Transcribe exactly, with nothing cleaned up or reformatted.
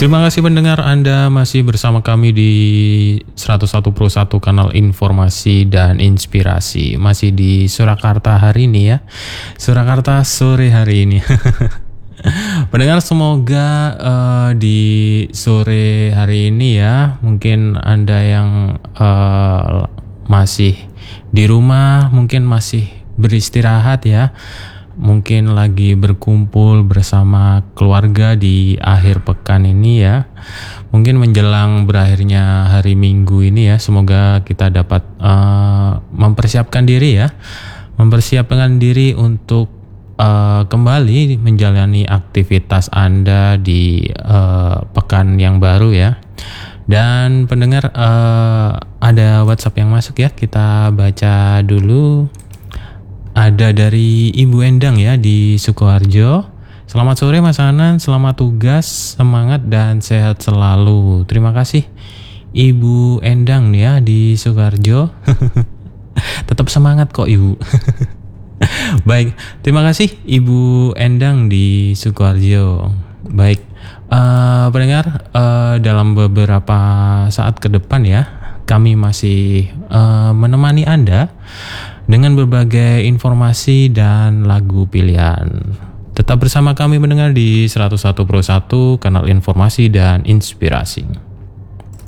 Terima kasih pendengar, Anda masih bersama kami di seratus satu Pro satu kanal informasi dan inspirasi. Masih di Surakarta hari ini ya. Surakarta sore hari ini. Pendengar, semoga uh, di sore hari ini ya, mungkin Anda yang uh, masih di rumah, mungkin masih beristirahat ya, mungkin lagi berkumpul bersama keluarga di akhir pekan ini ya, mungkin menjelang berakhirnya hari Minggu ini ya. Semoga kita dapat uh, mempersiapkan diri ya, mempersiapkan diri untuk uh, kembali menjalani aktivitas Anda di uh, pekan yang baru ya. Dan pendengar, uh, ada WhatsApp yang masuk ya, kita baca dulu. Ada dari Ibu Endang ya di Sukoharjo. Selamat sore Mas Hanan, selamat tugas, semangat dan sehat selalu. Terima kasih Ibu Endang ya di Sukoharjo. Tetap semangat kok Ibu. Baik, terima kasih Ibu Endang di Sukoharjo. Baik, uh, pendengar, uh, dalam beberapa saat ke depan ya, kami masih uh, menemani Anda dengan berbagai informasi dan lagu pilihan. Tetap bersama kami mendengar di seratus satu Pro satu, kanal informasi dan inspirasi.